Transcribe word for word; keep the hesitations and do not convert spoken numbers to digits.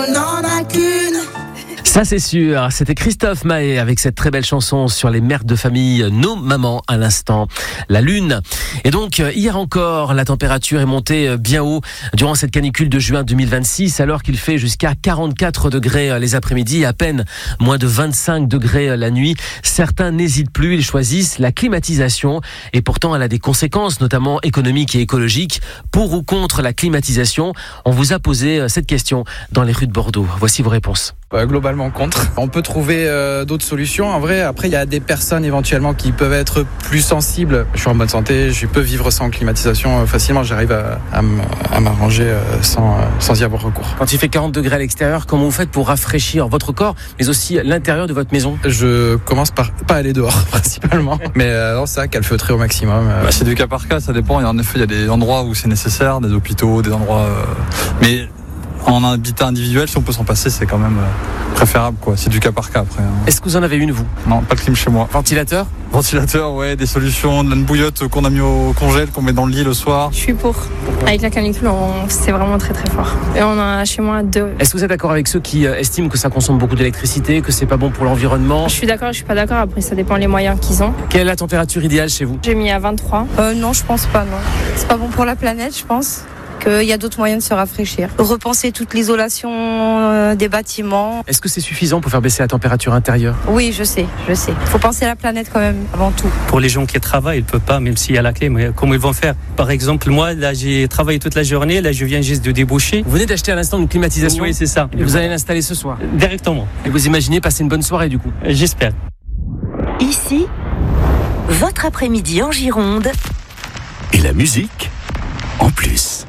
On n'en a qu'une. Ça c'est sûr, c'était Christophe Mahé avec cette très belle chanson sur les mères de famille, nos mamans à l'instant, la lune. Et donc hier encore, la température est montée bien haut durant cette canicule de juin deux mille vingt-six, alors qu'il fait jusqu'à quarante-quatre degrés les après-midi, à peine moins de vingt-cinq degrés la nuit. Certains n'hésitent plus, ils choisissent la climatisation et pourtant elle a des conséquences, notamment économiques et écologiques. Pour ou contre la climatisation? On vous a posé cette question dans les rues de Bordeaux. Voici vos réponses. Euh, globalement contre. On peut trouver euh, d'autres solutions. En vrai, après, il y a des personnes éventuellement qui peuvent être plus sensibles. Je suis en bonne santé, je peux vivre sans climatisation euh, facilement. J'arrive à, à, à m'arranger euh, sans, euh, sans y avoir recours. Quand il fait quarante degrés à l'extérieur, comment vous faites pour rafraîchir votre corps, mais aussi l'intérieur de votre maison? Je commence par pas aller dehors, principalement. Mais euh, non, ça, calfeutrer au maximum. Euh. Bah, c'est du cas par cas, ça dépend. Et en effet, il y a des endroits où c'est nécessaire, des hôpitaux, des endroits... Euh... Mais... En habitat individuel, si on peut s'en passer, c'est quand même préférable, quoi. C'est du cas par cas après. Hein. Est-ce que vous en avez une, vous? Non, pas de clim chez moi. Ventilateur? Ventilateur, ouais, des solutions, de la bouillotte qu'on a mis au congèle, qu'on met dans le lit le soir. Je suis pour. Avec la canicule, on... c'est vraiment très très fort. Et on en a chez moi deux. Est-ce que vous êtes d'accord avec ceux qui estiment que ça consomme beaucoup d'électricité, que c'est pas bon pour l'environnement? Je suis d'accord, je suis pas d'accord. Après, ça dépend les moyens qu'ils ont. Quelle est la température idéale chez vous? J'ai mis à vingt-trois. Euh, non, je pense pas, non. C'est pas bon pour la planète, je pense. Qu'il y a d'autres moyens de se rafraîchir. Repenser toute l'isolation euh, des bâtiments. Est-ce que c'est suffisant pour faire baisser la température intérieure? Oui, je sais, je sais. Il faut penser à la planète quand même, avant tout. Pour les gens qui travaillent, ils ne peuvent pas, même s'il y a la clé, mais comment ils vont faire? Par exemple, moi, là, j'ai travaillé toute la journée, là, je viens juste de débaucher. Vous venez d'acheter à l'instant une climatisation? Oui, c'est ça. Et vous allez l'installer ce soir? Directement. Et vous imaginez passer une bonne soirée, du coup? J'espère. Ici, votre après-midi en Gironde. Et la musique en plus.